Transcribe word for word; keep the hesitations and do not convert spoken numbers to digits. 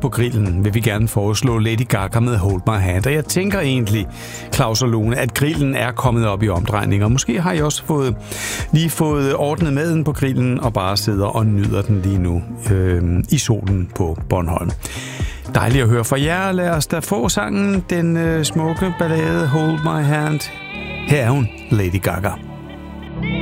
på grillen vil vi gerne foreslå Lady Gaga med Hold My Hand. Og jeg tænker egentlig, Claus og Lone, at grillen er kommet op i omdrejninger. Måske har I også fået, lige fået ordnet maden på grillen og bare sidder og nyder den lige nu øh, i solen på Bornholm. Dejligt at høre fra jer. Lad os da få sangen, den øh, smukke ballade Hold My Hand. Her er hun, Lady Gaga.